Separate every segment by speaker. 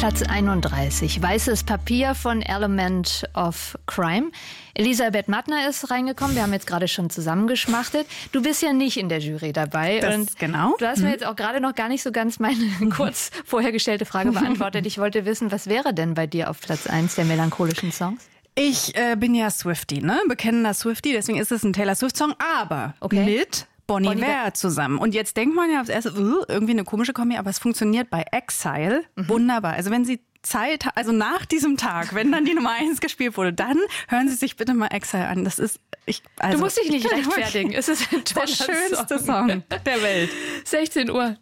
Speaker 1: Platz 31, Weißes Papier von Element of Crime. Elisabeth Mattner ist reingekommen. Wir haben jetzt gerade schon zusammengeschmachtet. Du bist ja nicht in der Jury dabei.
Speaker 2: Genau.
Speaker 1: Du hast mir jetzt auch gerade noch gar nicht so ganz meine kurz vorher gestellte Frage beantwortet. Ich wollte wissen, was wäre denn bei dir auf Platz 1 der melancholischen Songs?
Speaker 2: Ich bin ja Swiftie, ne? Bekennender Swiftie, deswegen ist es ein Taylor Swift-Song, aber mit Bon Iver zusammen. Und jetzt denkt man ja aufs Erste, irgendwie eine komische Kombi, aber es funktioniert bei Exile wunderbar. Also wenn Sie Zeit, also nach diesem Tag, wenn dann die Nummer 1 gespielt wurde, dann hören Sie sich bitte mal Exile an. Das ist,
Speaker 1: du musst dich nicht rechtfertigen. Es ist ein toller
Speaker 2: der schönste Song der Welt.
Speaker 1: 16 Uhr.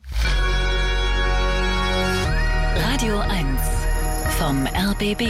Speaker 3: Radio 1 vom RBB.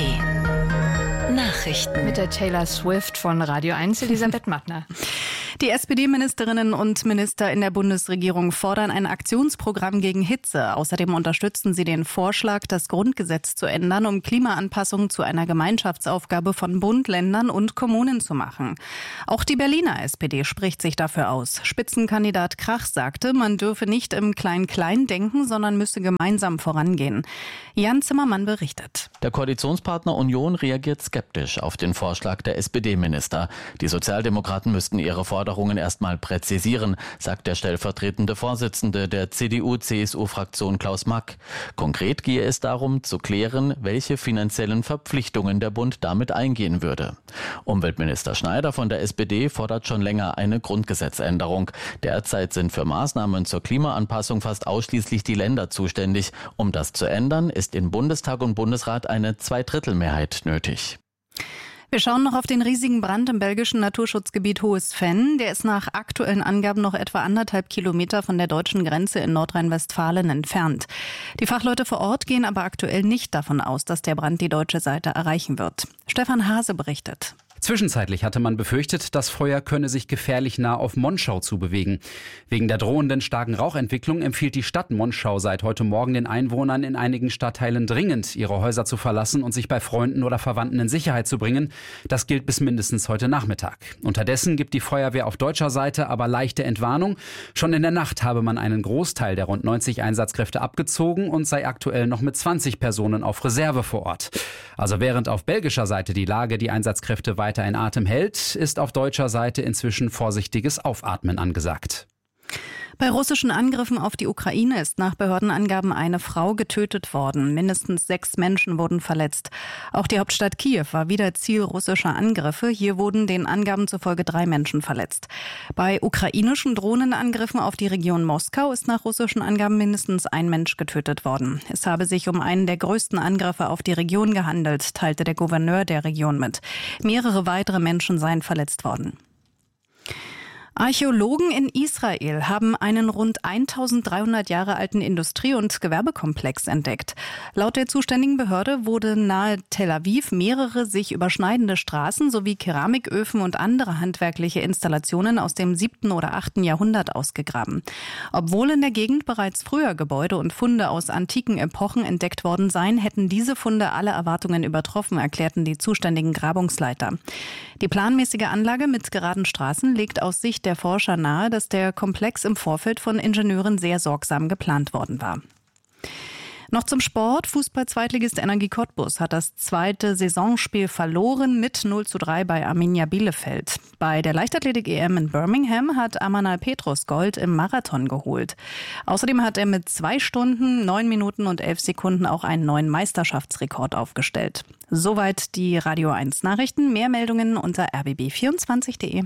Speaker 3: Nachrichten.
Speaker 1: Mit der Taylor Swift von Radio 1, Elisabeth Mattner.
Speaker 2: Die SPD-Ministerinnen und Minister in der Bundesregierung fordern ein Aktionsprogramm gegen Hitze. Außerdem unterstützen sie den Vorschlag, das Grundgesetz zu ändern, um Klimaanpassung zu einer Gemeinschaftsaufgabe von Bund, Ländern und Kommunen zu machen. Auch die Berliner SPD spricht sich dafür aus. Spitzenkandidat Krach sagte, man dürfe nicht im Klein-Klein denken, sondern müsse gemeinsam vorangehen. Jan Zimmermann berichtet.
Speaker 4: Der Koalitionspartner Union reagiert skeptisch auf den Vorschlag der SPD-Minister. Die Sozialdemokraten müssten ihre Forderungen erstmal präzisieren, sagt der stellvertretende Vorsitzende der CDU-CSU-Fraktion Klaus Mack. Konkret gehe es darum, zu klären, welche finanziellen Verpflichtungen der Bund damit eingehen würde. Umweltminister Schneider von der SPD fordert schon länger eine Grundgesetzänderung. Derzeit sind für Maßnahmen zur Klimaanpassung fast ausschließlich die Länder zuständig. Um das zu ändern, ist in Bundestag und Bundesrat eine Zweidrittelmehrheit nötig.
Speaker 2: Wir schauen noch auf den riesigen Brand im belgischen Naturschutzgebiet Hohes Venn. Der ist nach aktuellen Angaben noch etwa 1,5 Kilometer von der deutschen Grenze in Nordrhein-Westfalen entfernt. Die Fachleute vor Ort gehen aber aktuell nicht davon aus, dass der Brand die deutsche Seite erreichen wird. Stefan Hase berichtet.
Speaker 5: Zwischenzeitlich hatte man befürchtet, das Feuer könne sich gefährlich nah auf Monschau zubewegen. Wegen der drohenden starken Rauchentwicklung empfiehlt die Stadt Monschau seit heute Morgen den Einwohnern in einigen Stadtteilen dringend, ihre Häuser zu verlassen und sich bei Freunden oder Verwandten in Sicherheit zu bringen. Das gilt bis mindestens heute Nachmittag. Unterdessen gibt die Feuerwehr auf deutscher Seite aber leichte Entwarnung. Schon in der Nacht habe man einen Großteil der rund 90 Einsatzkräfte abgezogen und sei aktuell noch mit 20 Personen auf Reserve vor Ort. Also während auf belgischer Seite die Lage die Einsatzkräfte weiter in Atem hält, ist auf deutscher Seite inzwischen vorsichtiges Aufatmen angesagt.
Speaker 2: Bei russischen Angriffen auf die Ukraine ist nach Behördenangaben eine Frau getötet worden. Mindestens 6 Menschen wurden verletzt. Auch die Hauptstadt Kiew war wieder Ziel russischer Angriffe. Hier wurden den Angaben zufolge 3 Menschen verletzt. Bei ukrainischen Drohnenangriffen auf die Region Moskau ist nach russischen Angaben mindestens 1 Mensch getötet worden. Es habe sich um einen der größten Angriffe auf die Region gehandelt, teilte der Gouverneur der Region mit. Mehrere weitere Menschen seien verletzt worden. Archäologen in Israel haben einen rund 1300 Jahre alten Industrie- und Gewerbekomplex entdeckt. Laut der zuständigen Behörde wurde nahe Tel Aviv mehrere sich überschneidende Straßen sowie Keramiköfen und andere handwerkliche Installationen aus dem 7. oder 8. Jahrhundert ausgegraben. Obwohl in der Gegend bereits früher Gebäude und Funde aus antiken Epochen entdeckt worden seien, hätten diese Funde alle Erwartungen übertroffen, erklärten die zuständigen Grabungsleiter. Die planmäßige Anlage mit geraden Straßen legt aus Sicht der Forscher nahe, dass der Komplex im Vorfeld von Ingenieuren sehr sorgsam geplant worden war. Noch zum Sport. Fußball-Zweitligist Energie Cottbus hat das 2. Saisonspiel verloren mit 0:3 bei Arminia Bielefeld. Bei der Leichtathletik-EM in Birmingham hat Amanal Petrus Gold im Marathon geholt. Außerdem hat er mit 2 Stunden, 9 Minuten und 11 Sekunden auch einen neuen Meisterschaftsrekord aufgestellt. Soweit die Radio 1 Nachrichten. Mehr Meldungen unter rbb24.de.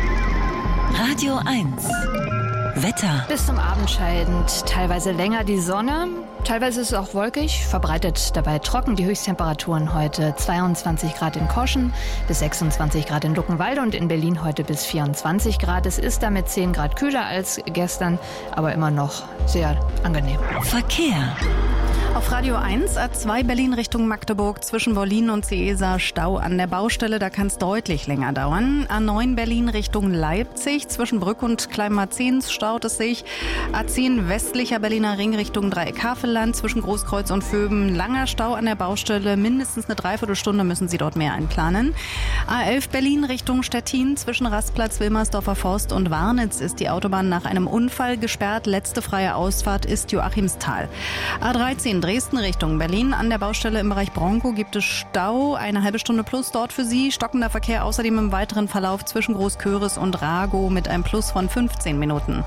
Speaker 3: Radio 1 Wetter.
Speaker 1: Bis zum Abend scheint teilweise länger die Sonne. Teilweise ist es auch wolkig, verbreitet dabei trocken. Die Höchsttemperaturen heute 22 Grad in Koschen, bis 26 Grad in Luckenwalde und in Berlin heute bis 24 Grad. Es ist damit 10 Grad kühler als gestern, aber immer noch sehr angenehm.
Speaker 3: Verkehr.
Speaker 2: Auf Radio 1, A2 Berlin Richtung Magdeburg, zwischen Wollin und Seesa Stau an der Baustelle, da kann es deutlich länger dauern. A9 Berlin Richtung Leipzig, zwischen Brück und Kleinmarzens staut es sich. A10 westlicher Berliner Ring Richtung Dreieck-Havelland, zwischen Großkreuz und Vöben, langer Stau an der Baustelle, mindestens eine Dreiviertelstunde müssen Sie dort mehr einplanen. A11 Berlin Richtung Stettin, zwischen Rastplatz Wilmersdorfer Forst und Warnitz ist die Autobahn nach einem Unfall gesperrt. Letzte freie Ausfahrt ist Joachimsthal. A13 In Dresden Richtung Berlin an der Baustelle im Bereich Bronkow gibt es Stau. Eine halbe Stunde plus dort für Sie. Stockender Verkehr außerdem im weiteren Verlauf zwischen Großköris und Ragow mit einem Plus von 15 Minuten.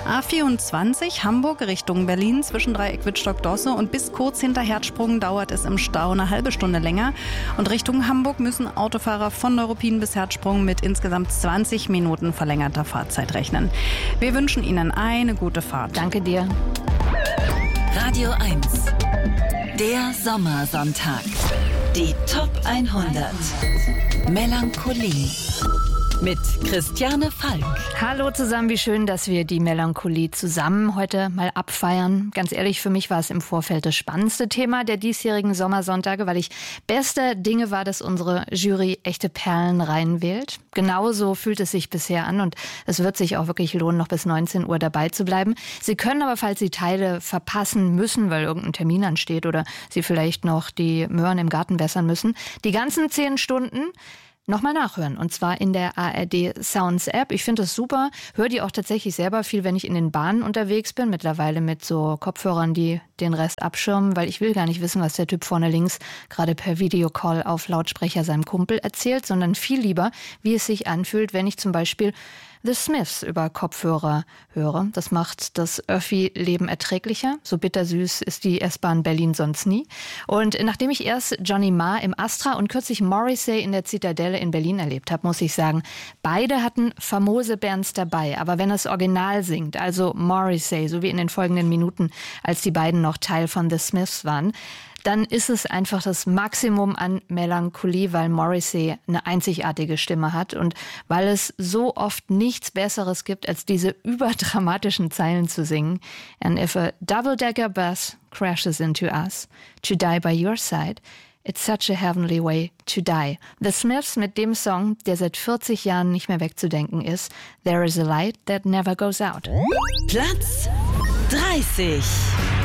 Speaker 2: A24 Hamburg Richtung Berlin zwischen Dreieck Wittstock-Dosse und bis kurz hinter Herzsprung dauert es im Stau eine halbe Stunde länger. Und Richtung Hamburg müssen Autofahrer von Neuruppin bis Herzsprung mit insgesamt 20 Minuten verlängerter Fahrzeit rechnen. Wir wünschen Ihnen eine gute Fahrt.
Speaker 1: Danke dir.
Speaker 3: Radio 1. Der Sommersonntag. Die Top 100. Melancholie. Mit Christiane Falk.
Speaker 1: Hallo zusammen, wie schön, dass wir die Melancholie zusammen heute mal abfeiern. Ganz ehrlich, für mich war es im Vorfeld das spannendste Thema der diesjährigen Sommersonntage, weil ich bester Dinge war, dass unsere Jury echte Perlen reinwählt. Genauso fühlt es sich bisher an und es wird sich auch wirklich lohnen, noch bis 19 Uhr dabei zu bleiben. Sie können aber, falls Sie Teile verpassen müssen, weil irgendein Termin ansteht oder Sie vielleicht noch die Möhren im Garten wässern müssen, die ganzen 10 Stunden nochmal nachhören. Und zwar in der ARD Sounds App. Ich finde das super. Höre die auch tatsächlich selber viel, wenn ich in den Bahnen unterwegs bin. Mittlerweile mit so Kopfhörern, die den Rest abschirmen, weil ich will gar nicht wissen, was der Typ vorne links gerade per Videocall auf Lautsprecher seinem Kumpel erzählt, sondern viel lieber, wie es sich anfühlt, wenn ich zum Beispiel The Smiths über Kopfhörer höre. Das macht das Öffi-Leben erträglicher. So bittersüß ist die S-Bahn Berlin sonst nie. Und nachdem ich erst Johnny Marr im Astra und kürzlich Morrissey in der Zitadelle in Berlin erlebt habe, muss ich sagen, beide hatten famose Bands dabei. Aber wenn das Original singt, also Morrissey, so wie in den folgenden Minuten, als die beiden noch Teil von The Smiths waren, dann ist es einfach das Maximum an Melancholie, weil Morrissey eine einzigartige Stimme hat und weil es so oft nichts Besseres gibt, als diese überdramatischen Zeilen zu singen. And if a double-decker bus crashes into us, to die by your side, it's such a heavenly way to die. The Smiths mit dem Song, der seit 40 Jahren nicht mehr wegzudenken ist, There is a light that never goes out.
Speaker 3: Platz 30.